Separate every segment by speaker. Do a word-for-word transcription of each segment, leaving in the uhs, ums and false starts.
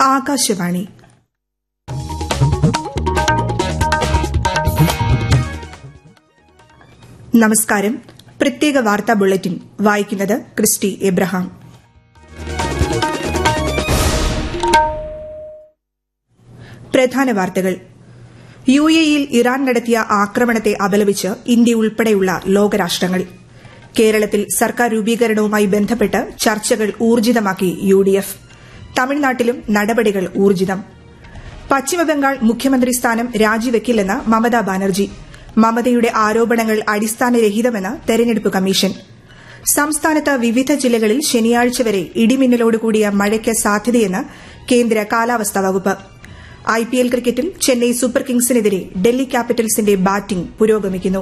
Speaker 1: ആകാശവാണി. നമസ്കാരം. പ്രത്യേക വാർത്താ ബുള്ളറ്റിൻ വായിക്കുന്നത് ക്രിസ്റ്റി എബ്രഹാം. പ്രധാന വാർത്തകൾ. യു എയിൽ ഇറാൻ നടത്തിയ ആക്രമണത്തെ അപലപിച്ച് ഇന്ത്യ ഉൾപ്പെടെയുള്ള ലോകരാഷ്ട്രങ്ങൾ. കേരളത്തിൽ സർക്കാർ രൂപീകരണവുമായി ബന്ധപ്പെട്ട് ചർച്ചകൾ ഊർജിതമാക്കി യു ഡി എഫ്. തമിഴ്നാട്ടിലും നടപടികൾ ഊർജിതം. പശ്ചിമബംഗാൾ മുഖ്യമന്ത്രി സ്ഥാനം രാജിവെക്കില്ലെന്ന് മമതാ ബാനർജി. മമതയുടെ ആരോപണങ്ങൾ അടിസ്ഥാനരഹിതമെന്ന് തെരഞ്ഞെടുപ്പ് കമ്മീഷൻ. സംസ്ഥാനത്ത് വിവിധ ജില്ലകളിൽ ശനിയാഴ്ച വരെ ഇടിമിന്നലോടുകൂടിയ മഴയ്ക്ക് സാധ്യതയെന്ന് കേന്ദ്ര കാലാവസ്ഥാ വകുപ്പ്. ഐപിഎൽ ക്രിക്കറ്റിൽ ചെന്നൈ സൂപ്പർ കിങ്സിനെതിരെ ഡൽഹി ക്യാപിറ്റൽസിന്റെ ബാറ്റിംഗ് പുരോഗമിക്കുന്നു.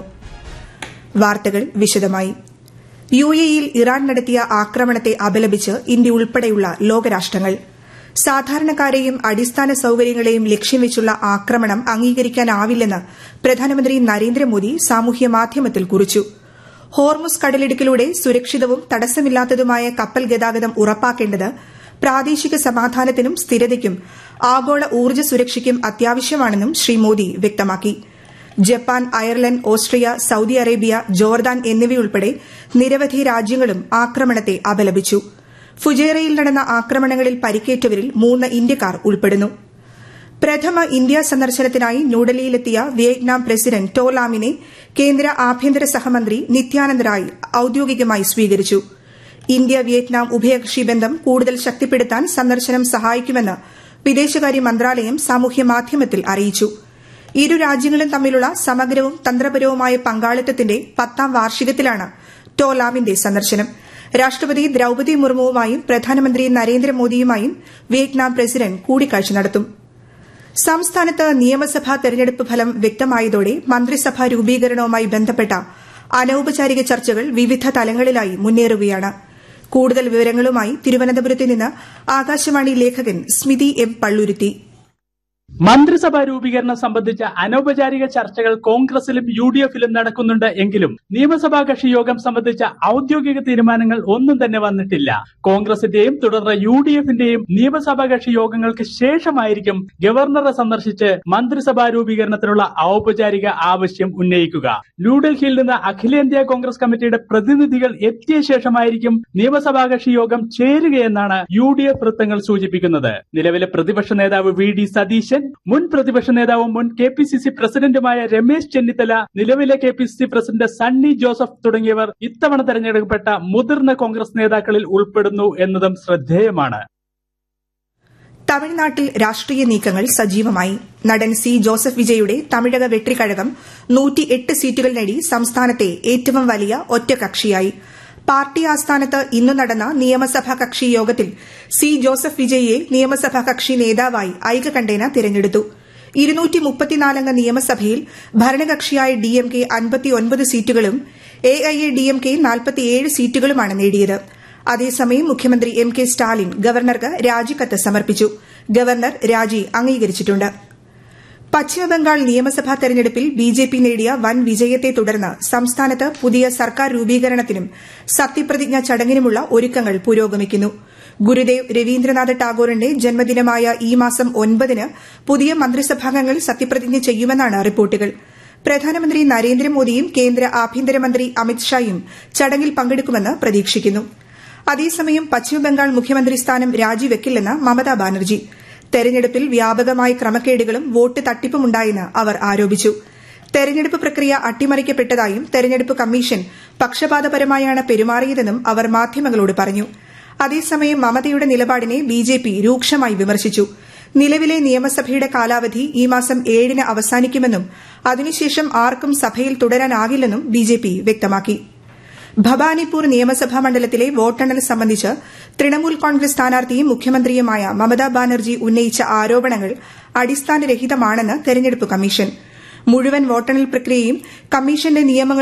Speaker 1: വാർത്തകൾ വിശദമായി. യു എയിൽ ഇറാൻ നടത്തിയ ആക്രമണത്തെ അപലപിച്ച് ഇന്ത്യ ഉൾപ്പെടെയുള്ള ലോകരാഷ്ട്രങ്ങൾ. സാധാരണക്കാരെയും അടിസ്ഥാന സൌകര്യങ്ങളെയും ലക്ഷ്യം വെച്ചുള്ള ആക്രമണം അംഗീകരിക്കാനാവില്ലെന്ന് പ്രധാനമന്ത്രി നരേന്ദ്രമോദി സാമൂഹ്യ മാധ്യമത്തിൽ കുറിച്ചു. ഹോർമുസ് കടലിടുക്കിലൂടെ സുരക്ഷിതവും തടസ്സമില്ലാത്തതുമായ കപ്പൽ ഗതാഗതം ഉറപ്പാക്കേണ്ടത് പ്രാദേശിക സമാധാനത്തിനും സ്ഥിരതയ്ക്കും ആഗോള ഊർജ്ജ സുരക്ഷയ്ക്കും അത്യാവശ്യമാണെന്നും ശ്രീ മോദി വ്യക്തമാക്കി. Japan, Ireland, Austria, Saudi Arabia, Jordan എന്നിവയുൾപ്പെടെ നിരവധി രാജ്യങ്ങളും ആക്രമണത്തെ അപലപിച്ചു. ഫുജൈറയിൽ നടന്ന ആക്രമണങ്ങളിൽ പരിക്കേറ്റവരിൽ മൂന്ന് ഇന്ത്യക്കാർ ഉൾപ്പെടുന്നു. പ്രഥമ ഇന്ത്യ സന്ദർശനത്തിനായി ന്യൂഡൽഹിയിലെത്തിയ വിയറ്റ്നാം പ്രസിഡന്റ് ടോ ലാമിനെ കേന്ദ്ര ആഭ്യന്തര സഹമന്ത്രി നിത്യാനന്ദ് റായ് ഔദ്യോഗികമായി സ്വീകരിച്ചു. ഇന്ത്യ വിയറ്റ്നാം ഉഭയകക്ഷി ബന്ധം കൂടുതൽ ശക്തിപ്പെടുത്താൻ സന്ദർശനം സഹായിക്കുമെന്ന് വിദേശകാര്യ മന്ത്രാലയം സാമൂഹ്യ മാധ്യമത്തിൽ അറിയിച്ചു. ഇരു രാജ്യങ്ങളും തമ്മിലുള്ള സമഗ്രവും തന്ത്രപരവുമായ പങ്കാളിത്തത്തിന്റെ പത്താം വാർഷികത്തിലാണ് ടോ ലാമിന്റെ സന്ദർശനം. രാഷ്ട്രപതി ദ്രൌപദി മുർമുവുമായും പ്രധാനമന്ത്രി നരേന്ദ്രമോദിയുമായും വിയറ്റ്നാം പ്രസിഡന്റ് കൂടിക്കാഴ്ച നടത്തും. സംസ്ഥാനത്ത് നിയമസഭാ തെരഞ്ഞെടുപ്പ് ഫലം വ്യക്തമായതോടെ മന്ത്രിസഭാ രൂപീകരണവുമായി ബന്ധപ്പെട്ട അനൌപചാരിക ചർച്ചകൾ വിവിധ തലങ്ങളിലായി മുന്നേറുകയാണ്. കൂടുതൽ വിവരങ്ങളുമായി തിരുവനന്തപുരത്ത് നിന്ന് ആകാശവാണി ലേഖകൻ സ്മിതി എം പള്ളുരുത്തി.
Speaker 2: മന്ത്രിസഭാ രൂപീകരണം സംബന്ധിച്ച അനൌപചാരിക ചർച്ചകൾ കോൺഗ്രസിലും യു ഡി എഫിലും നടക്കുന്നുണ്ട് എങ്കിലും നിയമസഭാ കക്ഷി യോഗം സംബന്ധിച്ച ഔദ്യോഗിക തീരുമാനങ്ങൾ ഒന്നും തന്നെ വന്നിട്ടില്ല. കോൺഗ്രസിന്റെയും തുടർന്ന് യു ഡി എഫിന്റെയും നിയമസഭാ കക്ഷി യോഗങ്ങൾക്ക് ശേഷമായിരിക്കും ഗവർണറെ സന്ദർശിച്ച് മന്ത്രിസഭാ രൂപീകരണത്തിനുള്ള ഔപചാരിക ആവശ്യം ഉന്നയിക്കുക. ന്യൂഡൽഹിയിൽ നിന്ന് അഖിലേന്ത്യാ കോൺഗ്രസ് കമ്മിറ്റിയുടെ പ്രതിനിധികൾ എത്തിയ ശേഷമായിരിക്കും നിയമസഭാ കക്ഷി യോഗം ചേരുകയെന്നാണ് യു ഡി എഫ് വൃത്തങ്ങൾ സൂചിപ്പിക്കുന്നത്. നിലവിലെ പ്രതിപക്ഷ നേതാവ് വി ഡി സതീശൻ, മുൻ പ്രതിപക്ഷ നേതാവും മുൻ കെ പി സി സി പ്രസിഡന്റുമായ രമേശ് ചെന്നിത്തല, നിലവിലെ K P C C president Sunny Joseph തുടങ്ങിയവർ ഇത്തവണ തെരഞ്ഞെടുക്കപ്പെട്ട മുതിർന്ന കോൺഗ്രസ് നേതാക്കളിൽ ഉൾപ്പെടുന്നു എന്നതും ശ്രദ്ധേയമാണ്.
Speaker 1: തമിഴ്നാട്ടിൽ രാഷ്ട്രീയ നീക്കങ്ങൾ സജീവമായി. നടൻ സി ജോസഫ് വിജയുടെ തമിഴക വെട്രിക്കഴകം നൂറ്റിയെട്ട് സീറ്റുകൾ നേടി സംസ്ഥാനത്തെ ഏറ്റവും വലിയ ഒറ്റകക്ഷിയായി. പാർട്ടി ആസ്ഥാനത്ത് ഇന്നു നടന്ന നിയമസഭാ കക്ഷി യോഗത്തിൽ സി ജോസഫ് വിജയിയെ നിയമസഭാ കക്ഷി നേതാവായി ഐകകണ്ഠേന തിരഞ്ഞെടുത്തു. ഇരുന്നൂറ്റി മുപ്പത്തിനാലംഗ നിയമസഭയിൽ ഭരണകക്ഷിയായ ഡി എം കെ അൻപത്തിയൊൻപത് സീറ്റുകളും A I A D M K നാൽപ്പത്തിയേഴ് സീറ്റുകളുമാണ് നേടിയത്. അതേസമയം മുഖ്യമന്ത്രി എം കെ സ്റ്റാലിൻ ഗവർണർക്ക് രാജിക്കത്ത് സമർപ്പിച്ചു. ഗവർണർ രാജി അംഗീകരിച്ചിട്ടുണ്ട്. പശ്ചിമബംഗാൾ നിയമസഭാ തെരഞ്ഞെടുപ്പിൽ ബി ജെ പി നേടിയ വൻ വിജയത്തെ തുടർന്ന് സംസ്ഥാനത്ത് പുതിയ സർക്കാർ രൂപീകരണത്തിനും സത്യപ്രതിജ്ഞാ ചടങ്ങിനുമുള്ള ഒരുക്കങ്ങൾ പുരോഗമിക്കുന്നു. ഗുരുദേവ് രവീന്ദ്രനാഥ് ടാഗോറിന്റെ ജന്മദിനമായ ഈ മാസം ഒൻപതിന് പുതിയ മന്ത്രിസഭാംഗങ്ങൾ സത്യപ്രതിജ്ഞ ചെയ്യുമെന്നാണ് റിപ്പോർട്ടുകൾ. പ്രധാനമന്ത്രി നരേന്ദ്രമോദിയും കേന്ദ്ര ആഭ്യന്തരമന്ത്രി അമിത്ഷായും ചടങ്ങിൽ പങ്കെടുക്കുമെന്ന് പ്രതീക്ഷിക്കുന്നു. അതേസമയം പശ്ചിമബംഗാൾ മുഖ്യമന്ത്രി സ്ഥാനം രാജിവെക്കില്ലെന്ന് മമതാ ബാനർജി. തെരഞ്ഞെടുപ്പിൽ വ്യാപകമായ ക്രമക്കേടുകളും വോട്ട് തട്ടിപ്പുമുണ്ടായെന്ന് അവർ ആരോപിച്ചു. തെരഞ്ഞെടുപ്പ് പ്രക്രിയ അട്ടിമറിക്കപ്പെട്ടതായും തെരഞ്ഞെടുപ്പ് കമ്മീഷൻ പക്ഷപാതപരമായാണ് പെരുമാറിയതെന്നും അവർ മാധ്യമങ്ങളോട് പറഞ്ഞു. അതേസമയം മമതയുടെ നിലപാടിനെ ബി ജെ പി രൂക്ഷമായി വിമർശിച്ചു. നിലവിലെ നിയമസഭയുടെ കാലാവധി ഈ മാസം ഏഴിന് അവസാനിക്കുമെന്നും അതിനുശേഷം ആർക്കും സഭയിൽ തുടരാനാകില്ലെന്നും ബി ജെ പി വ്യക്തമാക്കി. ഭവാനിപൂർ നിയമസഭാ മണ്ഡലത്തിലെ വോട്ടെണ്ണൽ സംബന്ധിച്ച് തൃണമൂൽ കോൺഗ്രസ് സ്ഥാനാർത്ഥിയും മുഖ്യമന്ത്രിയുമായ മമതാ ബാനർജി ഉന്നയിച്ച ആരോപണങ്ങൾ അടിസ്ഥാനരഹിതമാണെന്ന് തെരഞ്ഞെടുപ്പ് കമ്മീഷൻ. മുഴുവൻ വോട്ടെണ്ണൽ പ്രക്രിയയും കമ്മീഷന്റെ നിയമങ്ങൾ